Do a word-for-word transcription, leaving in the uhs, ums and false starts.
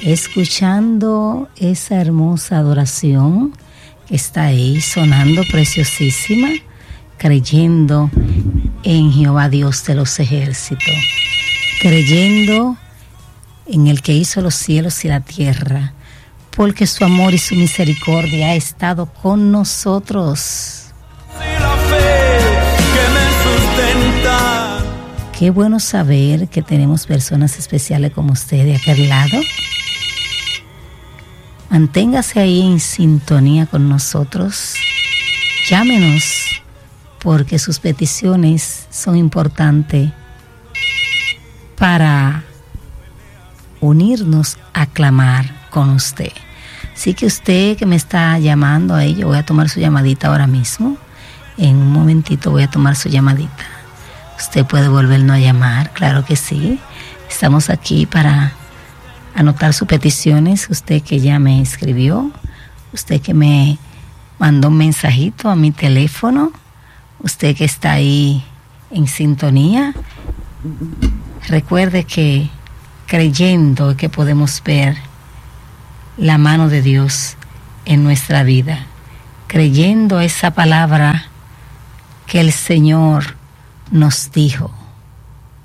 escuchando esa hermosa adoración que está ahí sonando preciosísima, creyendo en Jehová Dios de los ejércitos, creyendo en el que hizo los cielos y la tierra, porque su amor y su misericordia ha estado con nosotros. La fe que me sustenta. Qué bueno saber que tenemos personas especiales como usted de aquel lado. Manténgase ahí en sintonía con nosotros. Llámenos, porque sus peticiones son importantes para unirnos a clamar con usted. Así que usted que me está llamando ahí, yo voy a tomar su llamadita ahora mismo. En un momentito voy a tomar su llamadita. Usted puede volvernos a llamar, claro que sí. Estamos aquí para anotar sus peticiones. Usted que ya me escribió, usted que me mandó un mensajito a mi teléfono, usted que está ahí en sintonía. Recuerde que creyendo que podemos ver la mano de Dios en nuestra vida, creyendo esa palabra que el Señor nos dijo.